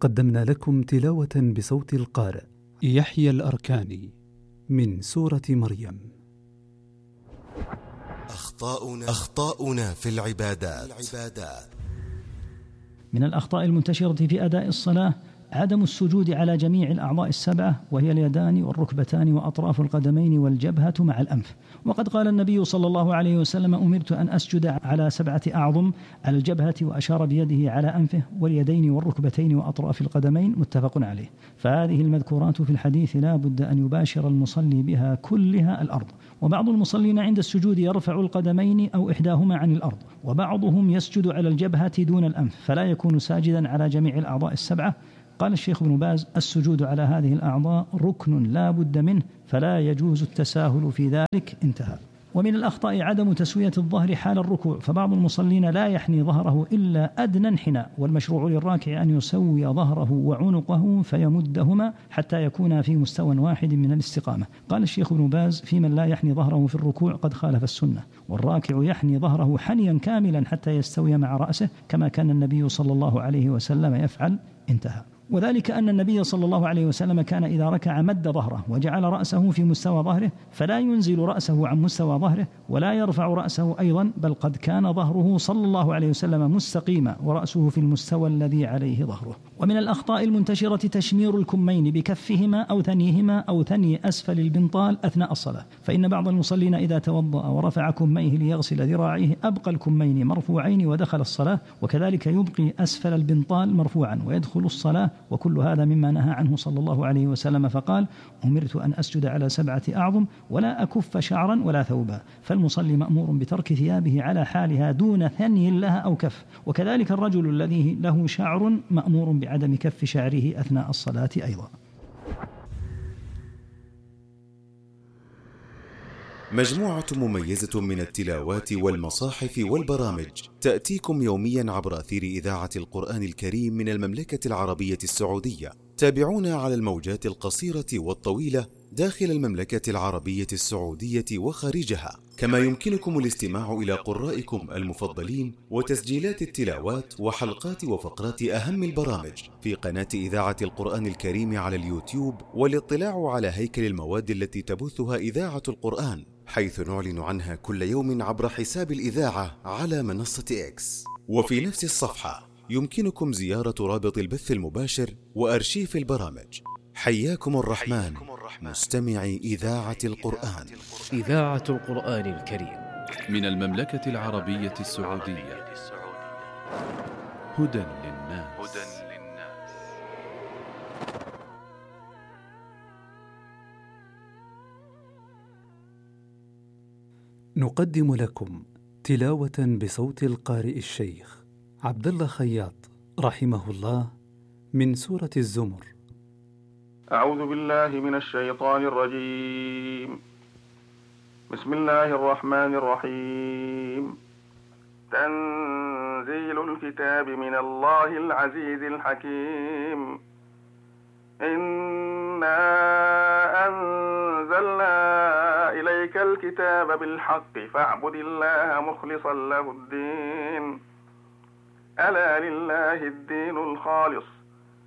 قدمنا لكم تلاوة بصوت القارئ يحيى الأركاني من سورة مريم. أخطاؤنا في العبادات. من الأخطاء المنتشرة في أداء الصلاة عدم السجود على جميع الأعضاء السبعة، وهي اليدان والركبتان وأطراف القدمين والجبهة مع الأنف. وقد قال النبي صلى الله عليه وسلم: أمرت أن أسجد على 7 أعظم، على الجبهة، وأشار بيده على أنفه واليدين والركبتين وأطراف القدمين، متفق عليه. فهذه المذكورات في الحديث لا بد أن يباشر المصلي بها كلها الأرض. وبعض المصلين عند السجود يرفع القدمين أو إحداهما عن الأرض، وبعضهم يسجد على الجبهة دون الأنف، فلا يكون ساجدا على جميع الأعضاء السبعة. قال الشيخ ابن باز: السجود على هذه الأعضاء ركن لا بد منه، فلا يجوز التساهل في ذلك. انتهى. ومن الأخطاء عدم تسوية الظهر حال الركوع، فبعض المصلين لا يحني ظهره إلا أدنى انحناء، والمشروع للراكع أن يسوي ظهره وعنقه فيمدهما حتى يكونا في مستوى واحد من الاستقامة. قال الشيخ ابن باز: في من لا يحني ظهره في الركوع قد خالف السنة، والراكع يحني ظهره حنيا كاملا حتى يستوي مع رأسه، كما كان النبي صلى الله عليه وسلم يفعل. انتهى. وذلك أن النبي صلى الله عليه وسلم كان إذا ركع مد ظهره وجعل رأسه في مستوى ظهره، فلا ينزل رأسه عن مستوى ظهره ولا يرفع رأسه أيضا، بل قد كان ظهره صلى الله عليه وسلم مستقيما ورأسه في المستوى الذي عليه ظهره. ومن الأخطاء المنتشرة تشمير الكمين بكفهما أو ثنيهما أو ثني أسفل البنطال أثناء الصلاة، فإن بعض المصلين إذا توضأ ورفع كميه ليغسل ذراعيه أبقى الكمين مرفوعين ودخل الصلاة، وكذلك يبقي أسفل البنطال مرفوعا ويدخل الصلاة، وكل هذا مما نهى عنه صلى الله عليه وسلم، فقال: أمرت أن أسجد على 7 أعظم ولا أكف شعرا ولا ثوبا. فالمصلي مأمور بترك ثيابه على حالها دون ثني لها أو كف، وكذلك الرجل الذي له شعر مأمور بعدم كف شعره أثناء الصلاة أيضا. مجموعة مميزة من التلاوات والمصاحف والبرامج تأتيكم يوميا عبر أثير إذاعة القرآن الكريم من المملكة العربية السعودية. تابعونا على الموجات القصيرة والطويلة داخل المملكة العربية السعودية وخارجها، كما يمكنكم الاستماع إلى قرائكم المفضلين وتسجيلات التلاوات وحلقات وفقرات أهم البرامج في قناة إذاعة القرآن الكريم على اليوتيوب، والاطلاع على هيكل المواد التي تبثها إذاعة القرآن، حيث نعلن عنها كل يوم عبر حساب الإذاعة على منصة إكس. وفي نفس الصفحة يمكنكم زيارة رابط البث المباشر وأرشيف البرامج. حياكم الرحمن مستمعي إذاعة القرآن. إذاعة القرآن الكريم من المملكة العربية السعودية. هدى للناس. نقدم لكم تلاوة بصوت القارئ الشيخ عبد الله خياط رحمه الله من سورة الزمر. أعوذ بالله من الشيطان الرجيم. بسم الله الرحمن الرحيم. تنزيل الكتاب من الله العزيز الحكيم. إنا أنزلنا إليك الكتاب بالحق فاعبد الله مخلصا له الدين. ألا لله الدين الخالص